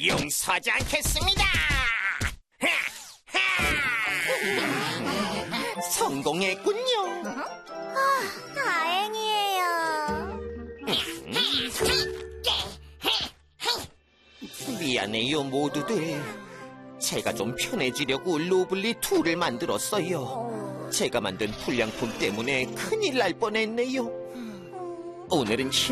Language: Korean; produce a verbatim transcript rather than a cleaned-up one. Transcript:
용서하지 않겠습니다. 성공했군요. 아, 다행이에요. 미안해요, 모두들. 제가 좀 편해지려고 로블리 이를 만들었어요. 제가 만든 불량품 때문에 큰일 날 뻔했네요. 오늘은 힘